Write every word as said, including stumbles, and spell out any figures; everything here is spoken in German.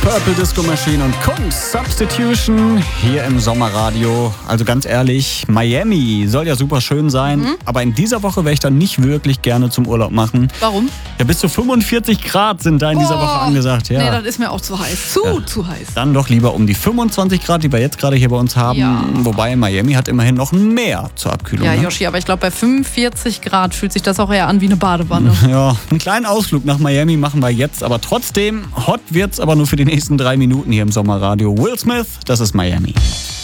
Purple Disco Machine und Kunst Substitution hier im Sommerradio. Also ganz ehrlich, Miami soll ja super schön sein, mhm. aber in dieser Woche wäre ich dann nicht wirklich gerne zum Urlaub machen. Warum? Ja, bis zu fünfundvierzig Grad sind da in dieser oh, Woche angesagt. Ja. Nee, das ist mir auch zu heiß. Zu, ja. zu heiß. Dann doch lieber um die fünfundzwanzig Grad, die wir jetzt gerade hier bei uns haben. Ja. Wobei Miami hat immerhin noch mehr zur Abkühlung. Ja, ne? Yoshi, aber ich glaube, bei fünfundvierzig Grad fühlt sich das auch eher an wie eine Badewanne. Ja, einen kleinen Ausflug nach Miami machen wir jetzt, aber trotzdem, hot wird's aber nur für die nächsten drei Minuten hier im Sommerradio. Will Smith, das ist Miami.